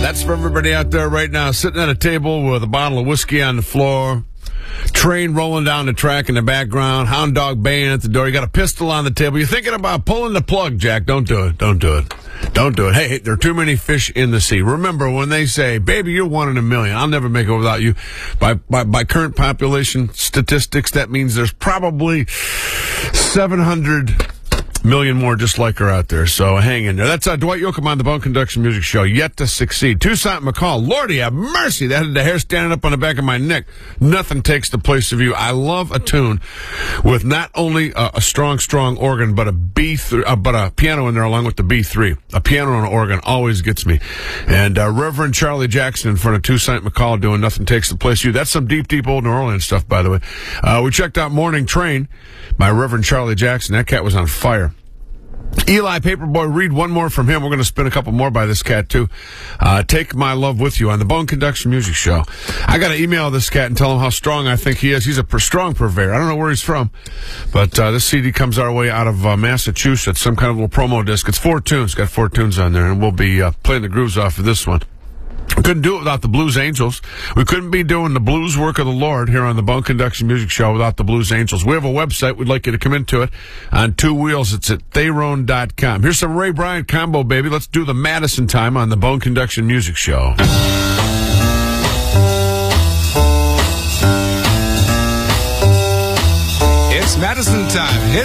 That's for everybody out there right now, sitting at a table with a bottle of whiskey on the floor, train rolling down the track in the background, hound dog baying at the door. You got a pistol on the table. You're thinking about pulling the plug, Jack. Don't do it. Don't do it. Don't do it. Hey, there are too many fish in the sea. Remember when they say, baby, you're one in a million. I'll never make it without you. By current population statistics, that means there's probably 700 million more just like her out there, so hang in there. That's Dwight Yoakam on the Bone Conduction Music Show. Yet to succeed. Toussaint McCall. Lordy have mercy. That had the hair standing up on the back of my neck. Nothing takes the place of you. I love a tune with not only a strong organ, but a piano in there along with the B3. A piano and an organ always gets me. And Reverend Charlie Jackson in front of Toussaint McCall doing Nothing Takes the Place of You. That's some deep old New Orleans stuff, by the way. We checked out Morning Train by Reverend Charlie Jackson. That cat was on fire. Eli Paperboy Reed, one more from him. We're going to spin a couple more by this cat, too. Take My Love With You on the Bone Conduction Music Show. I got to email this cat and tell him how strong I think he is. He's a strong purveyor. I don't know where he's from, but this CD comes our way out of Massachusetts, some kind of little promo disc. It's 4 tunes. Got 4 tunes on there, and we'll be playing the grooves off of this one. We couldn't do it without the Blues Angels. We couldn't be doing the blues work of the Lord here on the Bone Conduction Music Show without the Blues Angels. We have a website. We'd like you to come into it on 2 wheels. It's at theron.com. Here's some Ray Bryant combo, baby. Let's do the Madison time on the Bone Conduction Music Show. It's Madison time. Hit